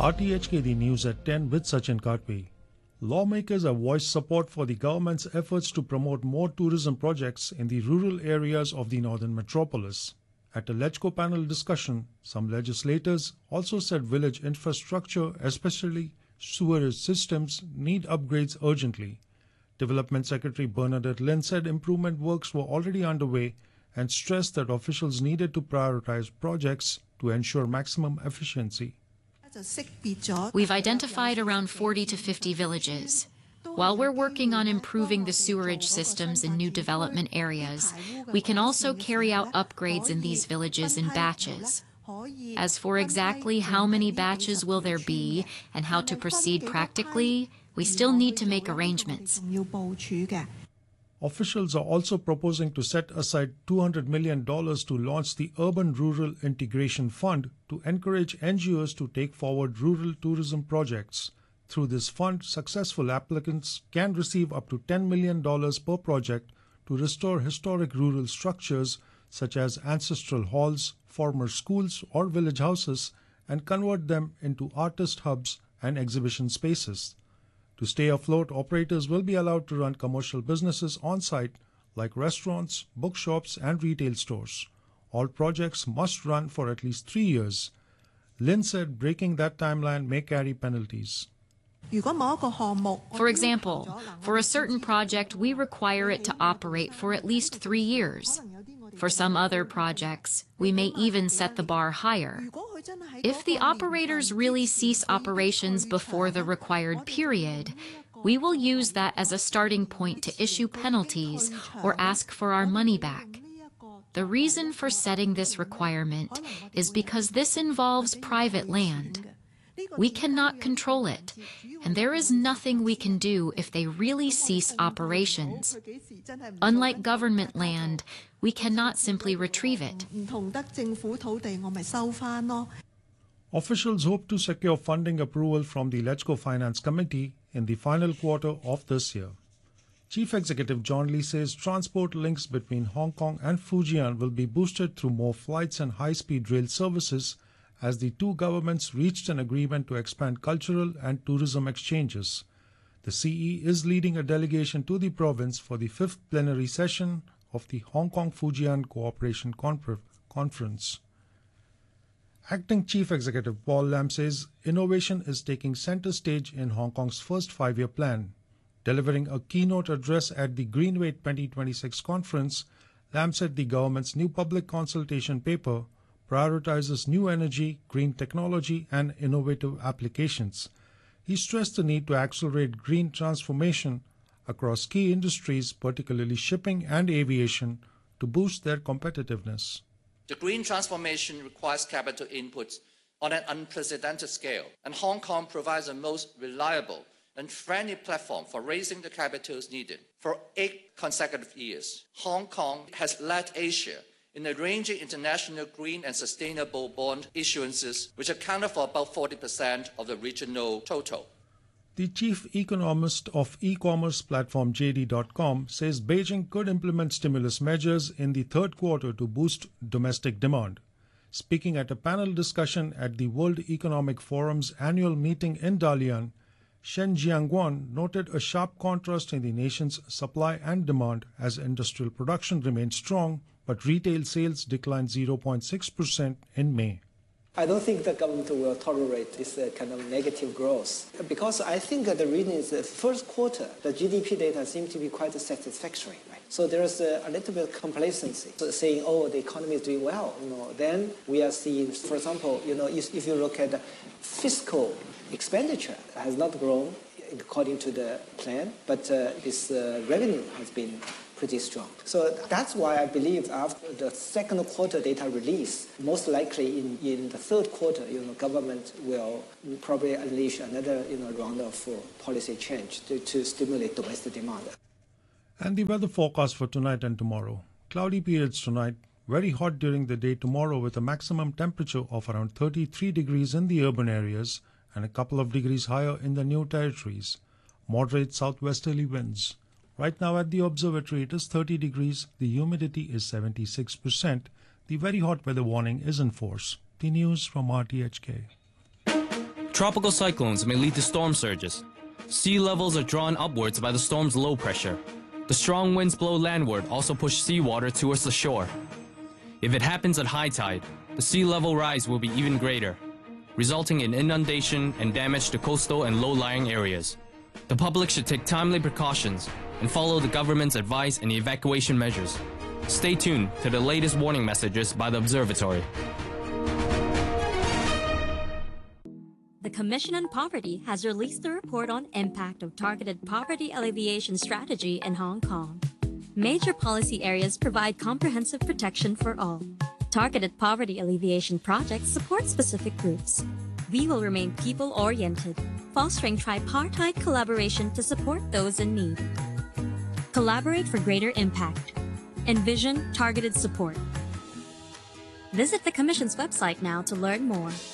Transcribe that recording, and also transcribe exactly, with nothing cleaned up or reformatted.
R T H K The News at ten with Sachin Katwi. Lawmakers have voiced support for the government's efforts to promote more tourism projects in the rural areas of the northern metropolis. At a LegCo panel discussion, some legislators also said village infrastructure, especially sewerage systems, need upgrades urgently. Development Secretary Bernadette Lynn said improvement works were already underway and stressed that officials needed to prioritize projects to ensure maximum efficiency. We've identified around forty to fifty villages. While we're working on improving the sewerage systems in new development areas, we can also carry out upgrades in these villages in batches. As for exactly how many batches will there be and how to proceed practically, we still need to make arrangements. Officials are also proposing to set aside two hundred million dollars to launch the Urban Rural Integration Fund to encourage N G Os to take forward rural tourism projects. Through this fund, successful applicants can receive up to ten million dollars per project to restore historic rural structures such as ancestral halls, former schools or village houses, and convert them into artist hubs and exhibition spaces. To stay afloat, operators will be allowed to run commercial businesses on-site like restaurants, bookshops and retail stores. All projects must run for at least three years. Lynn said breaking that timeline may carry penalties. For example, for a certain project, we require it to operate for at least three years. For some other projects, we may even set the bar higher. If the operators really cease operations before the required period, we will use that as a starting point to issue penalties or ask for our money back. The reason for setting this requirement is because this involves private land. We cannot control it, and there is nothing we can do if they really cease operations. Unlike government land, we cannot simply retrieve it. Officials hope to secure funding approval from the LegCo Finance Committee in the final quarter of this year. Chief Executive John Lee says transport links between Hong Kong and Fujian will be boosted through more flights and high-speed rail services as the two governments reached an agreement to expand cultural and tourism exchanges. The C E is leading a delegation to the province for the fifth plenary session of the Hong Kong-Fujian Cooperation Conference. Acting Chief Executive Paul Lam says innovation is taking center stage in Hong Kong's first five-year plan. Delivering a keynote address at the Greenway twenty twenty-six conference, Lam said the government's new public consultation paper prioritizes new energy, green technology and innovative applications. He stressed the need to accelerate green transformation across key industries, particularly shipping and aviation, to boost their competitiveness. The green transformation requires capital inputs on an unprecedented scale, and Hong Kong provides the most reliable and friendly platform for raising the capitals needed. For eight consecutive years, Hong Kong has led Asia in arranging international green and sustainable bond issuances, which accounted for about forty percent of the regional total. The chief economist of e-commerce platform J D dot com says Beijing could implement stimulus measures in the third quarter to boost domestic demand. Speaking at a panel discussion at the World Economic Forum's annual meeting in Dalian, Shen Jianguan noted a sharp contrast in the nation's supply and demand as industrial production remained strong, but retail sales declined zero point six percent in May. I don't think the government will tolerate this uh, kind of negative growth because I think that the reason is the first quarter, the G D P data seem to be quite satisfactory. Right? So there's a, a little bit of complacency, so saying, oh, the economy is doing well. You know, then we are seeing, for example, you know, if, if you look at the fiscal expenditure has not grown according to the plan, but uh, this uh, revenue has been pretty strong. So that's why I believe after the second quarter data release, most likely in, in the third quarter, you know, government will probably unleash another you know, round of uh, policy change to, to stimulate domestic demand. And the weather forecast for tonight and tomorrow. Cloudy periods tonight, very hot during the day tomorrow with a maximum temperature of around thirty-three degrees in the urban areas and a couple of degrees higher in the new territories. Moderate southwesterly winds. Right now at the observatory it is thirty degrees, the humidity is seventy-six percent. The very hot weather warning is in force. The news from R T H K. Tropical cyclones may lead to storm surges. Sea levels are drawn upwards by the storm's low pressure. The strong winds blow landward also push seawater towards the shore. If it happens at high tide, the sea level rise will be even greater, resulting in inundation and damage to coastal and low-lying areas. The public should take timely precautions and follow the government's advice and evacuation measures. Stay tuned to the latest warning messages by the observatory. The Commission on Poverty has released a report on impact of targeted poverty alleviation strategy in Hong Kong. Major policy areas provide comprehensive protection for all. Targeted poverty alleviation projects support specific groups. We will remain people-oriented, fostering tripartite collaboration to support those in need. Collaborate for greater impact. Envision targeted support. Visit the Commission's website now to learn more.